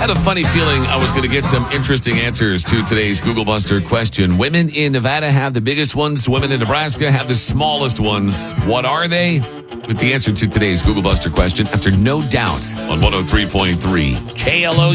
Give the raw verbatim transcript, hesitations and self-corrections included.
Had a funny feeling I was going to get some interesting answers to today's Google Buster question. Women in Nevada have the biggest ones. Women in Nebraska have the smallest ones. What are they? With the answer to today's Google Buster question after No Doubt on one oh three point three K L O U.